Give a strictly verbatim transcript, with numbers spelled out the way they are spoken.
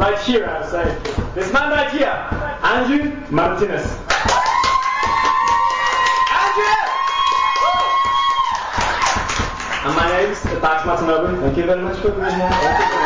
right here, I would say. This man right here, Andrew Martinez. Andrew! And my name is Tash Matanobu. Thank you very much for being here.